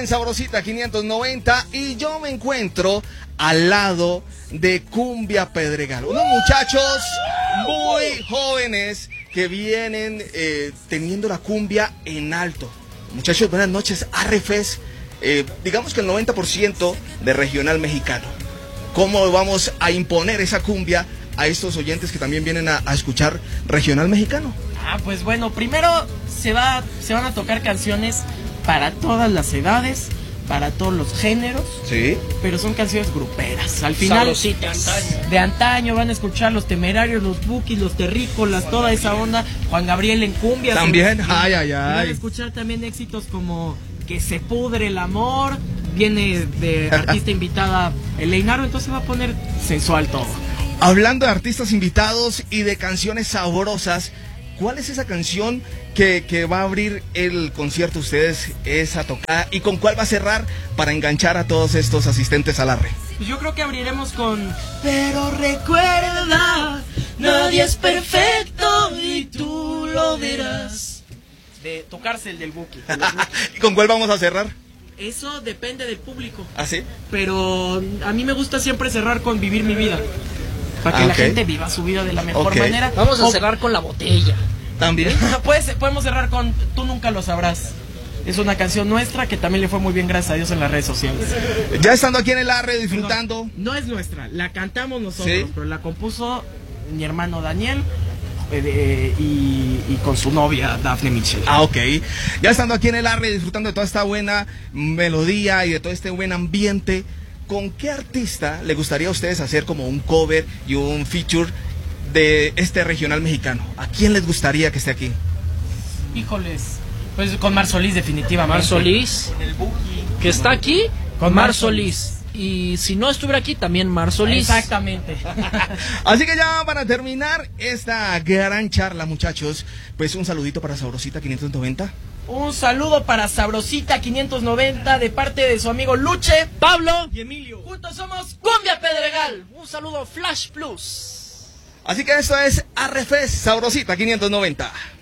En Sabrosita 590 y yo me encuentro al lado de Cumbia Pedregal. Unos muchachos muy jóvenes que vienen teniendo la cumbia en alto. Muchachos, buenas noches. Arrefes, digamos que el 90% de regional mexicano. ¿Cómo vamos a imponer esa cumbia a estos oyentes que también vienen a escuchar regional mexicano? Pues bueno, primero se van a tocar canciones para todas las edades, para todos los géneros. Sí. Pero son canciones gruperas. Al final, de antaño van a escuchar Los Temerarios, Los Bukis, Los Terrícolas, toda esa onda. Juan Gabriel en cumbia. También, ay. Van a escuchar también éxitos como Que se pudre el amor. Viene de artista invitada el Leinaro, entonces va a poner sensual todo. Hablando de artistas invitados y de canciones sabrosas, ¿cuál es esa canción que va a abrir el concierto ustedes, esa tocada? ¿Y con cuál va a cerrar para enganchar a todos estos asistentes al arre? Pues yo creo que abriremos con Pero recuerda, nadie es perfecto y tú lo verás, de tocarse el del Buki. ¿Y con cuál vamos a cerrar? Eso depende del público. ¿Ah, sí? Pero a mí me gusta siempre cerrar con Vivir mi vida, para que la gente viva su vida de la mejor manera. Vamos a cerrar con La Botella. ¿También? Podemos cerrar con Tú nunca lo sabrás. Es una canción nuestra que también le fue muy bien, gracias a Dios, en las redes sociales. Ya estando aquí en el arre disfrutando. No es nuestra, la cantamos nosotros, ¿sí? Pero la compuso mi hermano Daniel y con su novia Dafne Michel. Ok. Ya estando aquí en el arre disfrutando de toda esta buena melodía y de todo este buen ambiente, ¿con qué artista le gustaría a ustedes hacer como un cover y un feature de este regional mexicano? ¿A quién les gustaría que esté aquí? Híjoles, pues con Mar Solís definitivamente. Mar Solís, que está aquí, con Mar Solís. Y si no estuviera aquí, también Mar Solís. Exactamente. Así que ya para terminar esta gran charla, muchachos, pues un saludito para Sabrosita 590. Un saludo para Sabrosita 590 de parte de su amigo Luche, Pablo y Emilio. Juntos somos Cumbia Pedregal. Un saludo Flash Plus. Así que esto es Arrefes Sabrosita 590.